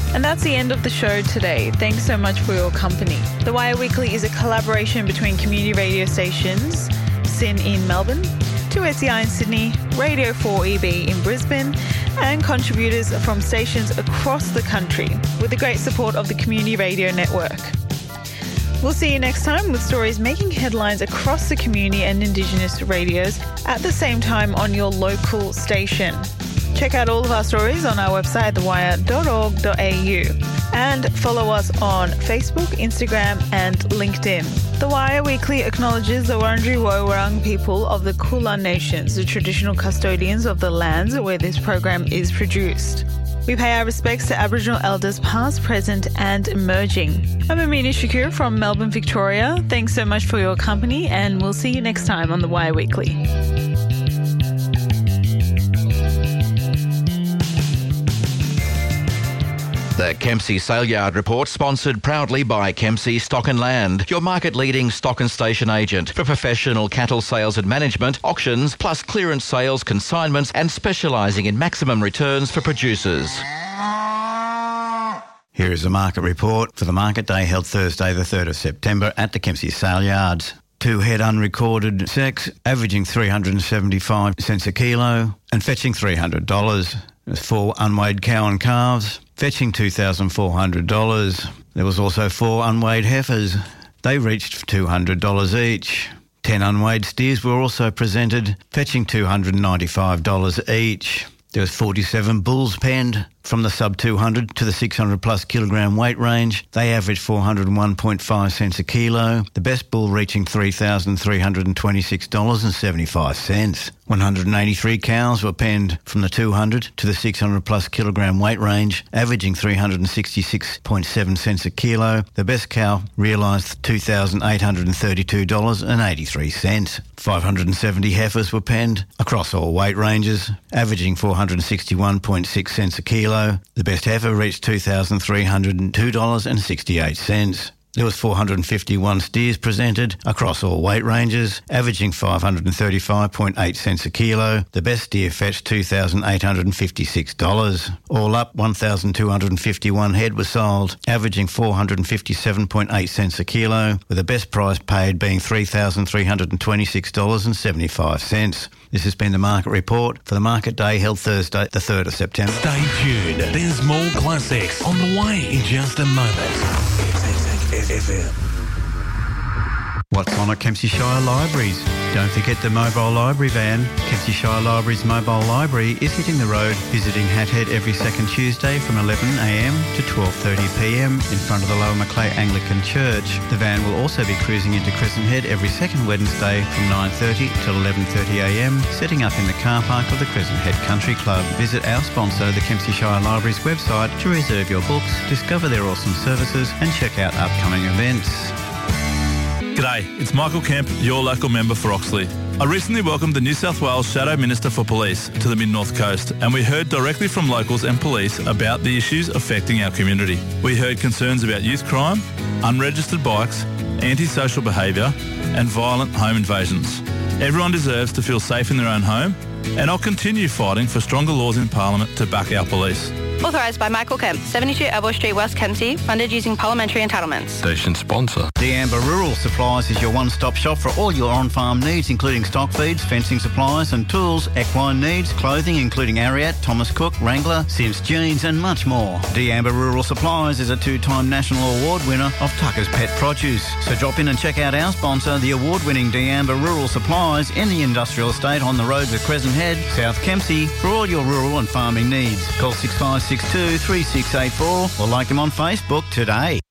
And that's the end of the show today. Thanks so much for your company. The Wire Weekly is a collaboration between community radio stations, SYN in Melbourne, 2SER in Sydney, Radio 4EB in Brisbane, and contributors from stations across the country with the great support of the Community Radio Network. We'll see you next time with stories making headlines across the community and Indigenous radios at the same time on your local station. Check out all of our stories on our website, thewire.org.au, and follow us on Facebook, Instagram and LinkedIn. The Wire Weekly acknowledges the Wurundjeri Woi-wurrung people of the Kulin Nations, the traditional custodians of the lands where this program is produced. We pay our respects to Aboriginal elders past, present and emerging. I'm Amina Shakur from Melbourne, Victoria. Thanks so much for your company and we'll see you next time on The Wire Weekly. The Kempsey Sale Yard Report, sponsored proudly by Kempsey Stock and Land, your market-leading stock and station agent for professional cattle sales and management, auctions, plus clearance sales, consignments and specialising in maximum returns for producers. Here is the market report for the market day held Thursday the 3rd of September at the Kempsey Sale Yards. 2 head unrecorded sex, averaging 375 cents a kilo and fetching $300. There's 4 unweighed cow and calves, fetching $2,400. There was also 4 unweighed heifers. They reached $200 each. 10 unweighed steers were also presented, fetching $295 each. There was 47 bulls penned from the sub 200 to the 600 plus kilogram weight range. They averaged 401.5 cents a kilo, the best bull reaching $3,326.75. 183 cows were penned from the 200 to the 600 plus kilogram weight range, averaging 366.7 cents a kilo. The best cow realised $2,832.83. 570 heifers were penned across all weight ranges, averaging 461.6 cents a kilo. The best heifer reached $2,302.68. There was 451 steers presented across all weight ranges, averaging 535.8 cents a kilo. The best steer fetched $2,856. All up, 1,251 head were sold, averaging 457.8 cents a kilo, with the best price paid being $3,326.75. This has been the market report for the market day held Thursday, the 3rd of September. Stay tuned. There's more classics on the way in just a moment. FM. What's on at Kempsey Shire Libraries? Don't forget the mobile library van. Kempsey Shire Libraries mobile library is hitting the road, visiting Hathead every second Tuesday from 11am to 12:30pm in front of the Lower Macleay Anglican Church. The van will also be cruising into Crescent Head every second Wednesday from 9:30 till 11:30am, setting up in the car park of the Crescent Head Country Club. Visit our sponsor, the Kempsey Shire Libraries website, to reserve your books, discover their awesome services and check out upcoming events. G'day, it's Michael Kemp, your local member for Oxley. I recently welcomed the New South Wales Shadow Minister for Police to the Mid-North Coast, and we heard directly from locals and police about the issues affecting our community. We heard concerns about youth crime, unregistered bikes, antisocial behaviour and violent home invasions. Everyone deserves to feel safe in their own home, and I'll continue fighting for stronger laws in Parliament to back our police. Authorised by Michael Kemp, 72 Elbow Street, West Kempsey, funded using parliamentary entitlements. Station sponsor. D'Amber Rural Supplies is your one-stop shop for all your on-farm needs, including stock feeds, fencing supplies and tools, equine needs, clothing including Ariat, Thomas Cook, Wrangler, Sims Jeans and much more. D'Amber Rural Supplies is a 2-time national award winner of Tucker's Pet Produce. So drop in and check out our sponsor, the award-winning D'Amber Rural Supplies in the industrial estate on the roads of Crescent Head, South Kempsey, for all your rural and farming needs. Call 6562 3684 or like them on Facebook today.